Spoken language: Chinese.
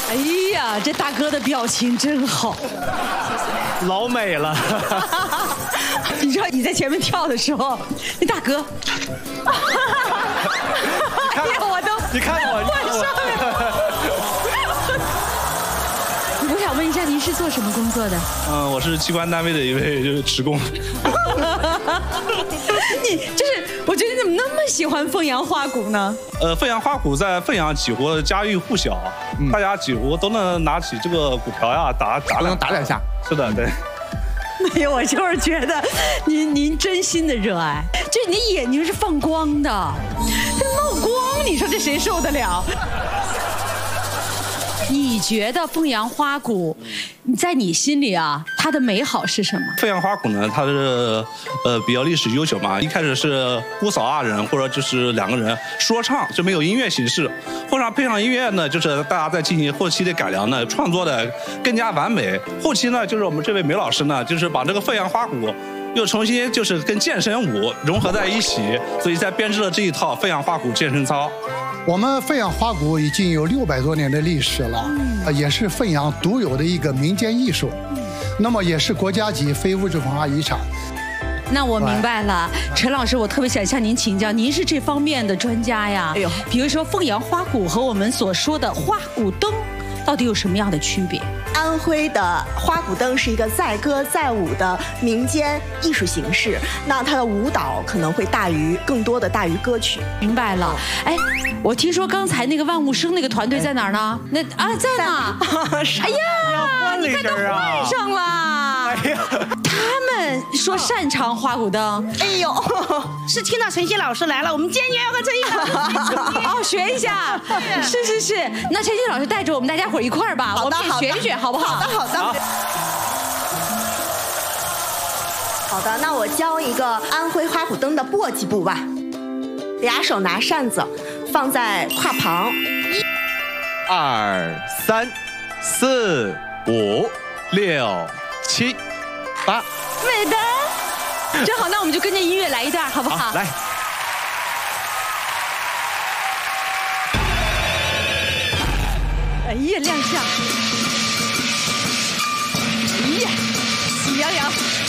哎呀，这大哥的表情真好， 老美了。 你知道你在前面跳的时候，那大哥，哎呀，我都， 你看我， 我想问一下，您是做什么工作的？ 我是机关单位的一位职工。 你就是，我觉得你怎么那么喜欢凤阳花鼓呢？ 凤阳花鼓在凤阳几乎家喻户晓，大家几乎都能拿起这个鼓条呀，打两下。是的，对。 没有，我就是觉得您真心的热爱，就是你眼睛是放光的，这冒光，你说这谁受得了？你觉得凤阳花鼓，在你心里啊，它的美好是什么？ 凤阳花鼓呢，它是比较历史悠久嘛，一开始是姑嫂二人或者就是两个人说唱，就没有音乐形式，配上音乐呢，就是大家在进行后期的改良呢，创作的更加完美。后期呢，就是我们这位梅老师呢，就是把这个凤阳花鼓又重新就是跟健身舞融合在一起，所以才编制了这一套凤阳花鼓健身操。 我们凤阳花鼓已经有600多年的历史了，也是凤阳独有的一个民间艺术，那么也是国家级非物质文化遗产。 那我明白了，陈老师，我特别想向您请教，您是这方面的专家呀。哎呦，比如说凤阳花鼓和我们所说的花鼓灯，到底有什么样的区别？ 安徽的花鼓灯是一个载歌载舞的民间艺术形式，那它的舞蹈可能会更多的大于歌曲。 明白了。哎，我听说刚才那个万物生那个团队在哪儿呢？在呢。哎呀，你看都换上了。哎呀，他们说擅长花鼓灯。 哎呦， 是听到陈曦老师来了，我们坚决要和陈曦老师哦学一下。是，那陈曦老师带着我们大家伙一块儿吧，我们也学一学，好不好？ 好的。好的，那我教一个安徽花鼓灯的簸箕步吧。俩手拿扇子，放在胯旁。 1、2、3、4、5、6、7、8。 美的，真好。那我们就跟着音乐来一段，好不好？ 好，来。 哎呀，亮相！哎呀，喜羊羊。